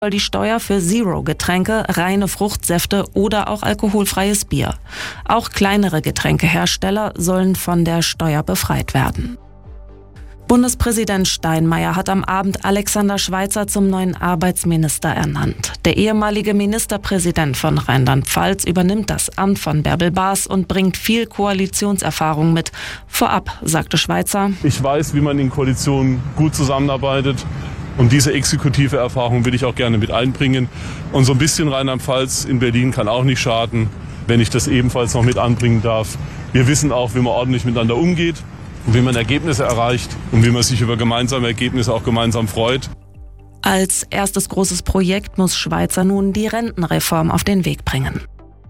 soll die Steuer für Zero-Getränke, reine Fruchtsäfte oder auch alkoholfreies Bier. Auch kleinere Getränkehersteller sollen von der Steuer befreit werden. Bundespräsident Steinmeier hat am Abend Alexander Schweitzer zum neuen Arbeitsminister ernannt. Der ehemalige Ministerpräsident von Rheinland-Pfalz übernimmt das Amt von Bärbel Baas und bringt viel Koalitionserfahrung mit. Vorab sagte Schweitzer: Ich weiß, wie man in Koalitionen gut zusammenarbeitet. Und diese exekutive Erfahrung will ich auch gerne mit einbringen. Und so ein bisschen Rheinland-Pfalz in Berlin kann auch nicht schaden, wenn ich das ebenfalls noch mit anbringen darf. Wir wissen auch, wie man ordentlich miteinander umgeht, wie man Ergebnisse erreicht und wie man sich über gemeinsame Ergebnisse auch gemeinsam freut. Als erstes großes Projekt muss Schweitzer nun die Rentenreform auf den Weg bringen.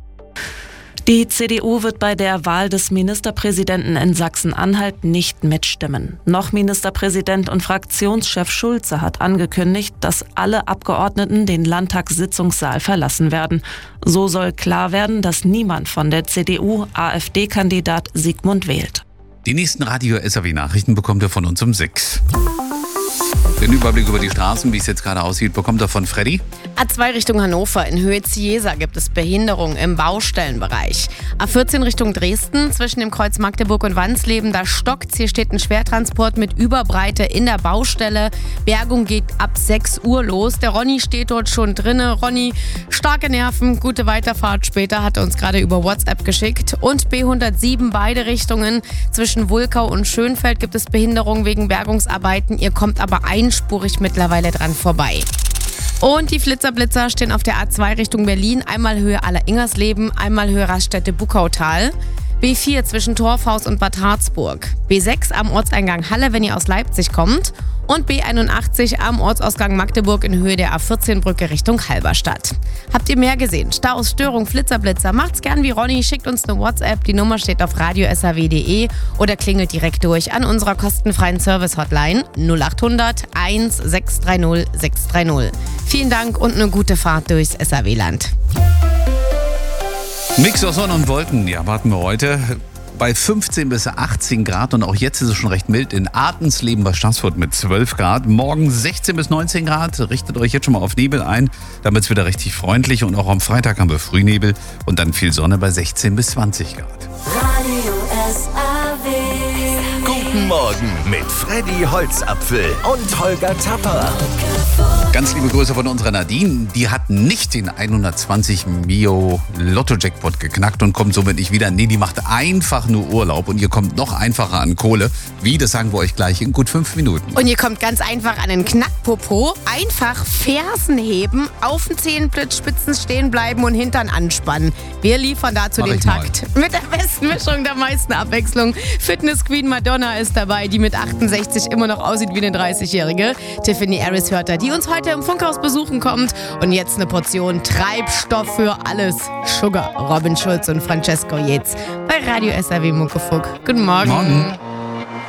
Die CDU wird bei der Wahl des Ministerpräsidenten in Sachsen-Anhalt nicht mitstimmen. Noch Ministerpräsident und Fraktionschef Schulze hat angekündigt, dass alle Abgeordneten den Landtagssitzungssaal verlassen werden. So soll klar werden, dass niemand von der CDU AfD-Kandidat Sigmund wählt. Die nächsten Radio-SAW-Nachrichten bekommt ihr von uns um 6. Den Überblick über die Straßen, wie es jetzt gerade aussieht, bekommt er von Freddy. A2 Richtung Hannover in Höhe Ziesa gibt es Behinderung im Baustellenbereich. A14 Richtung Dresden zwischen dem Kreuz Magdeburg und Wansleben, da stockt's. Hier steht ein Schwertransport mit Überbreite in der Baustelle. Bergung geht ab 6 Uhr los. Der Ronny steht dort schon drinne. Ronny, starke Nerven, gute Weiterfahrt später, hat er uns gerade über WhatsApp geschickt. Und B107 beide Richtungen. Zwischen Wulkau und Schönfeld gibt es Behinderung wegen Bergungsarbeiten. Ihr kommt aber einspurig mittlerweile dran vorbei. Und die Flitzer-Blitzer stehen auf der A2 Richtung Berlin. Einmal Höhe Aller-Ingersleben, einmal Höhe Raststätte-Buckautal. B4 zwischen Torfhaus und Bad Harzburg. B6 am Ortseingang Halle, wenn ihr aus Leipzig kommt. Und B81 am Ortsausgang Magdeburg in Höhe der A14-Brücke Richtung Halberstadt. Habt ihr mehr gesehen? Staus, Störung, Flitzer-Blitzer? Macht's gern wie Ronny, schickt uns eine WhatsApp. Die Nummer steht auf radio.saw.de oder klingelt direkt durch an unserer kostenfreien Service-Hotline 0800 1630 630. Vielen Dank und eine gute Fahrt durchs SAW-Land. Mix aus Sonne und Wolken, die erwarten wir heute bei 15 bis 18 Grad und auch jetzt ist es schon recht mild in Artensleben bei Stassfurt mit 12 Grad. Morgen 16 bis 19 Grad, richtet euch jetzt schon mal auf Nebel ein, damit es wieder richtig freundlich und auch am Freitag haben wir Frühnebel und dann viel Sonne bei 16 bis 20 Grad. Radio SAW. Guten Morgen mit Freddy Holzapfel und Holger Tapper. Ganz liebe Grüße von unserer Nadine. Die hat nicht den 120 Mio Lotto-Jackpot geknackt und kommt somit nicht wieder. Nee, die macht einfach nur Urlaub und ihr kommt noch einfacher an Kohle. Wie, das sagen wir euch gleich in gut 5 Minuten. Und ihr kommt ganz einfach an den Knackpopo. Einfach Fersen heben, auf den Zehenspitzen stehen bleiben und Hintern anspannen. Wir liefern dazu den Takt. Mit der besten Mischung, der meisten Abwechslung. Fitness Queen Madonna ist dabei, die mit 68 immer noch aussieht wie eine 30-Jährige. Tiffany Harris hört da, die uns heute im Funkhaus besuchen kommt. Und jetzt eine Portion Treibstoff für alles. Sugar, Robin Schulz und Francesco Yates bei Radio SAW Muckefuck. Guten Morgen. Morgen.